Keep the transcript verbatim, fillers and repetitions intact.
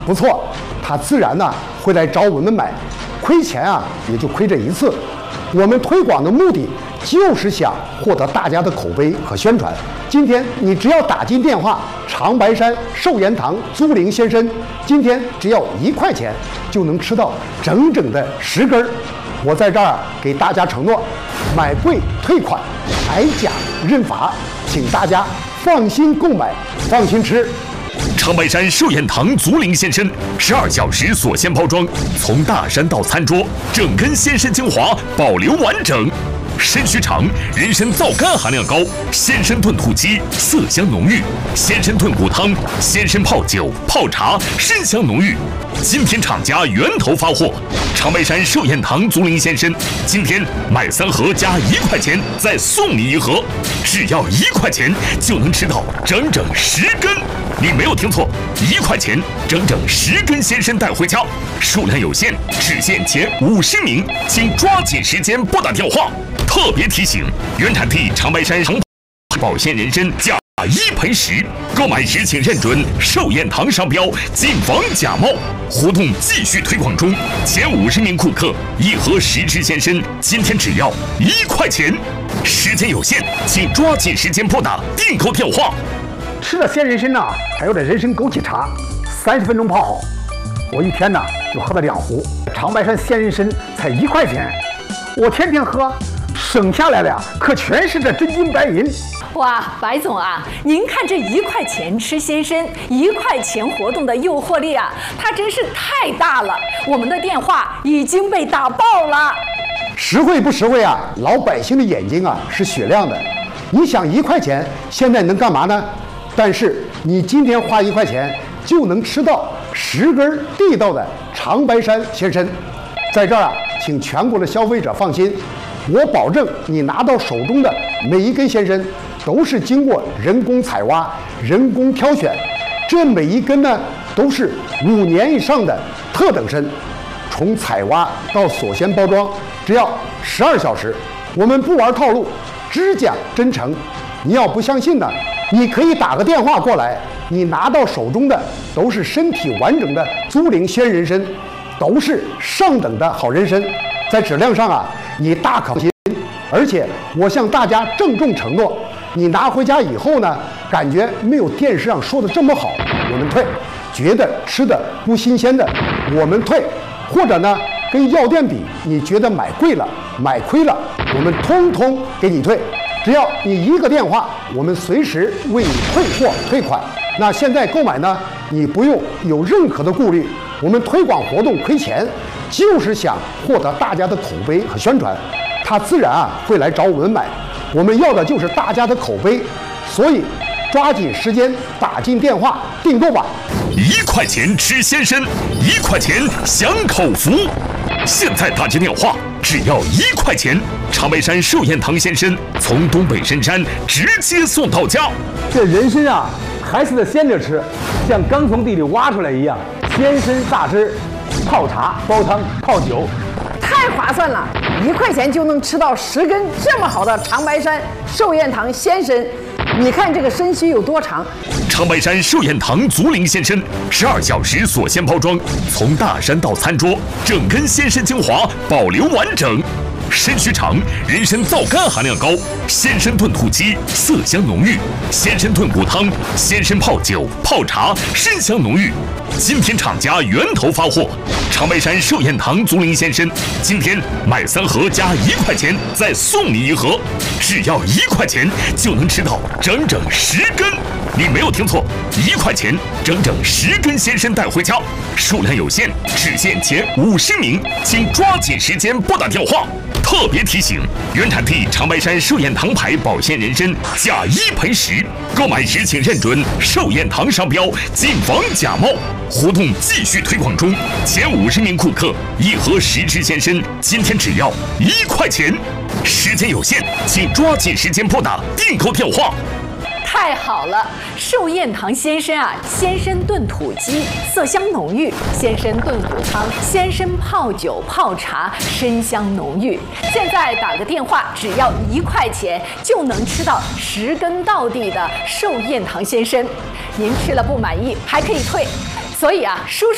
不错，他自然呢会来找我们买，亏钱啊也就亏这一次。我们推广的目的就是想获得大家的口碑和宣传。今天你只要打进电话长白山寿延堂租灵鲜参，今天只要一块钱就能吃到整整的十根儿。我在这儿给大家承诺，买贵退款，买假认罚，请大家放心购买，放心吃。 长白山寿延堂足灵鲜参，十二小时锁鲜包装，从大山到餐桌，整根鲜参精华保留完整。参须长，人参皂苷含量高，鲜参炖土鸡色香浓郁，鲜参炖骨汤，鲜参泡酒、泡茶，参香浓郁。今天厂家源头发货，长白山寿延堂足灵鲜参，今天买三盒加一块钱，再送你一盒，只要一块钱就能吃到整整十根。你没有听错，一块钱整整十根鲜参带回家，数量有限，只限前五十名，请抓紧时间拨打电话。特别提醒：原产地长白山长保鲜人参假一赔十，购买时请认准寿延堂商标，谨防假冒。活动继续推广中，前五十名顾客一盒十支鲜参，今天只要一块钱。时间有限，请抓紧时间拨打订购电话。 吃了鲜人参呐，还有这人参枸杞茶，三十分钟泡好，我一天呢就喝了两壶。长白山鲜人参才一块钱，我天天喝。省下来了呀，可全是这真金白银。 哇，白总啊，您看这一块钱吃鲜参，一块钱活动的诱惑力啊，它真是太大了。我们的电话已经被打爆了。 实惠不实惠啊？老百姓的眼睛啊是雪亮的。你想一块钱现在能干嘛呢？但是你今天花一块钱就能吃到十根地道的长白山鲜参。在这儿啊，请全国的消费者放心。我保证，你拿到手中的每一根鲜参都是经过人工采挖、人工挑选，这每一根呢都是五年以上的特等参，从采挖到锁鲜包装，只要十二小时。我们不玩套路，只讲真诚。你要不相信呢，你可以打个电话过来，你拿到手中的都是身体完整的租灵鲜人参，都是上等的好人参，在质量上啊。你大可放心，而且我向大家郑重承诺，你拿回家以后呢，感觉没有电视上说的这么好，我们退；觉得吃的不新鲜的，我们退；或者呢，跟药店比，你觉得买贵了、买亏了，我们通通给你退。只要你一个电话，我们随时为你退货退款。那现在购买呢，你不用有任何的顾虑，我们推广活动亏钱。就是想获得大家的口碑和宣传，他自然啊会来找我们买。我们要的就是大家的口碑，所以抓紧时间打进电话订购吧。 一块钱吃鲜参，一块钱享口福。现在打进电话，只要一块钱，长白山寿延堂鲜参从东北深山直接送到家。 这人参啊，还是得鲜着吃，像刚从地里挖出来一样，鲜参榨汁。泡茶、煲汤、泡酒， 太划算了！一块钱就能吃到十根这么好的长白山寿延堂鲜参。你看这个参须有多长？ 长白山寿延堂足灵鲜参，十二小时锁鲜包装，从大山到餐桌，整根鲜参精华保留完整。参须长，人参皂苷含量高，鲜参炖土鸡色香浓郁，鲜参炖骨汤，鲜参泡酒、泡茶，参香浓郁。今天厂家源头发货，长白山寿延堂足灵鲜参，今天买三盒加一块钱，再送你一盒，只要一块钱就能吃到整整十根。你没有听错，一块钱整整十根鲜参带回家，数量有限，只限前五十名，请抓紧时间拨打电话。特别提醒：原产地长白山寿延堂牌保鲜人参假一赔十，购买时请认准寿延堂商标，谨防假冒。活动继续推广中，前五十名顾客一盒十支鲜参，今天只要一块钱。时间有限，请抓紧时间拨打订购电话。 太好了，寿延堂鲜参啊，鲜参炖土鸡，色香浓郁；鲜参炖骨汤，鲜参泡酒、泡茶，参香浓郁。现在打个电话，只要一块钱就能吃到十根到底的寿延堂鲜参。您吃了不满意还可以退，所以啊，叔叔。